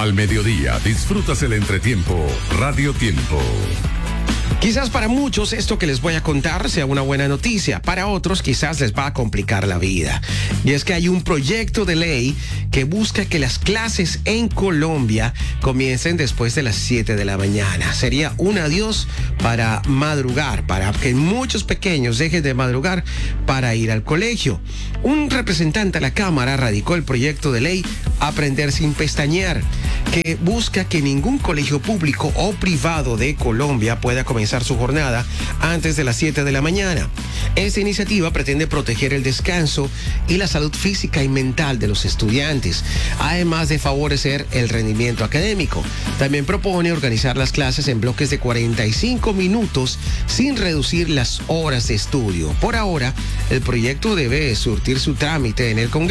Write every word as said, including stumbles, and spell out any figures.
Al mediodía disfrutas el entretiempo Radio Tiempo. Quizás para muchos esto que les voy a contar sea una buena noticia, para otros quizás les va a complicar la vida. Y es que hay un proyecto de ley que busca que las clases en Colombia comiencen después de las siete de la mañana. Sería un adiós para madrugar, para que muchos pequeños dejen de madrugar para ir al colegio. Un representante a la Cámara radicó el proyecto de ley Aprender sin pestañear, que busca que ningún colegio público o privado de Colombia pueda comenzar su jornada antes de las siete de la mañana. Esta iniciativa pretende proteger el descanso y la salud física y mental de los estudiantes, además de favorecer el rendimiento académico. También propone organizar las clases en bloques de cuarenta y cinco minutos sin reducir las horas de estudio. Por ahora, el proyecto debe surtir su trámite en el Congreso.